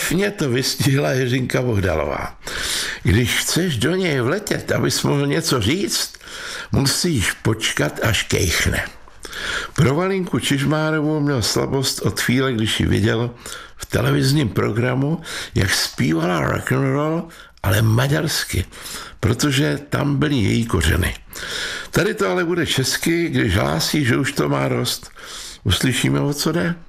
trefně to vystihla Jiřinka Bohdalová. Když chceš do něj vletět, abys mohl něco říct, musíš počkat, až kejchne. Pro Valinku Čižmárovou měl slabost od chvíle, když ji viděl v televizním programu, jak zpívala rock'n'roll, ale maďarsky, protože tam byly její kořeny. Tady to ale bude česky, když hlásí, že už to má dost. Uslyšíme, o co jde?